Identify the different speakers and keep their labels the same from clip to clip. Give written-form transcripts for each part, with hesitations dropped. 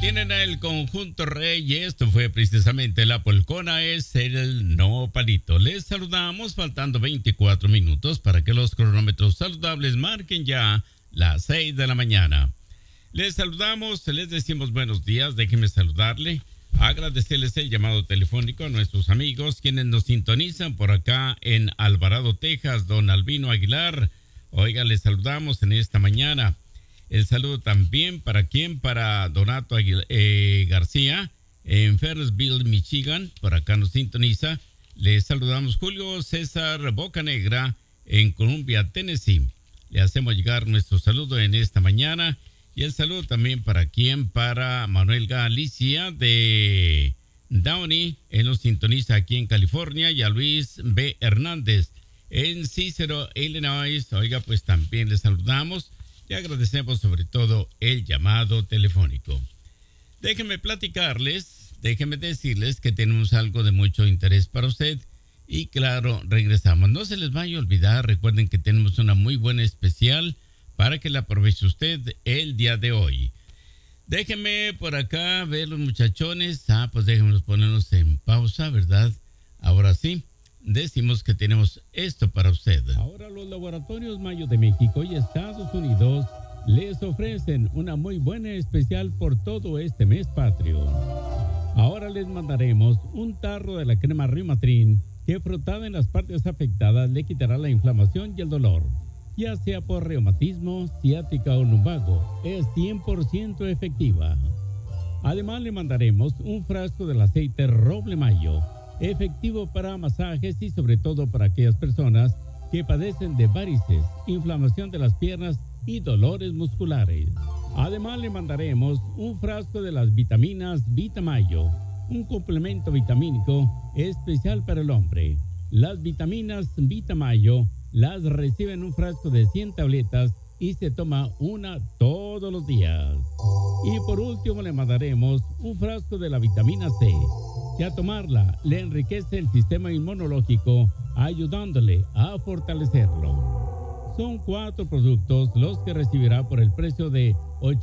Speaker 1: tienen el conjunto Rey y esto fue precisamente la polcona, es el nopalito. Les saludamos faltando 24 minutos para que los cronómetros saludables marquen ya las 6 de la mañana. Les saludamos, les decimos buenos días, déjenme saludarle, agradecerles el llamado telefónico a nuestros amigos quienes nos sintonizan por acá en Alvarado, Texas, don Albino Aguilar. Oiga, les saludamos en esta mañana. El saludo también para Donato García en Ferrisville, Michigan, por acá nos sintoniza. Les saludamos Julio César Bocanegra en Columbia, Tennessee. Le hacemos llegar nuestro saludo en esta mañana. Y el saludo también para Manuel Galicia de Downey, él nos sintoniza aquí en California, y a Luis B. Hernández en Cicero, Illinois. Oiga, pues también les saludamos y agradecemos sobre todo el llamado telefónico. Déjenme decirles que tenemos algo de mucho interés para usted y claro, regresamos. No se les vaya a olvidar, recuerden que tenemos una muy buena especial para que la aproveche usted el día de hoy. Déjenme por acá ver los muchachones. Pues déjenme ponernos en pausa, ¿verdad? Ahora sí, decimos que tenemos esto para usted. Ahora los laboratorios Mayo de México y Estados Unidos les ofrecen una muy buena especial por todo este mes patrio. Ahora les mandaremos un tarro de la crema Riumatrin que frotada en las partes afectadas le quitará la inflamación y el dolor, ya sea por reumatismo, ciática o lumbago. Es 100% efectiva. Además le mandaremos un frasco del aceite Roble Mayo, efectivo para masajes y sobre todo para aquellas personas que padecen de varices, inflamación de las piernas y dolores musculares. Además le mandaremos un frasco de las vitaminas Vitamayo, un complemento vitamínico especial para el hombre. Las vitaminas Vitamayo las recibe en un frasco de 100 tabletas y se toma una todos los días. Y por último le mandaremos un frasco de la vitamina C, que a tomarla le enriquece el sistema inmunológico, ayudándole a fortalecerlo. Son 4 productos los que recibirá por el precio de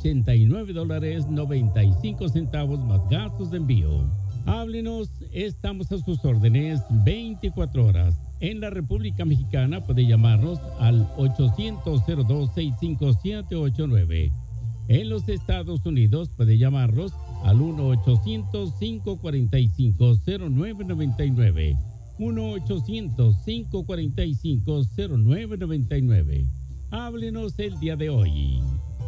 Speaker 1: $89.95 más gastos de envío. Háblenos, estamos a sus órdenes 24 horas. En la República Mexicana puede llamarnos al 800-02-65789. En los Estados Unidos puede llamarnos al 1-800-545-0999. 1-800-545-0999. Háblenos el día de hoy.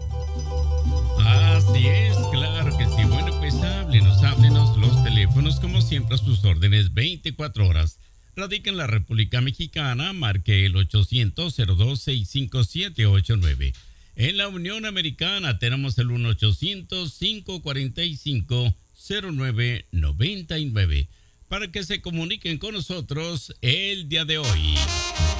Speaker 1: Así es, claro que sí. Bueno, pues háblenos los teléfonos como siempre a sus órdenes 24 horas. Radica en la República Mexicana, marque el 800-02-65789. En la Unión Americana tenemos el 1-800-545-0999 para que se comuniquen con nosotros el día de hoy.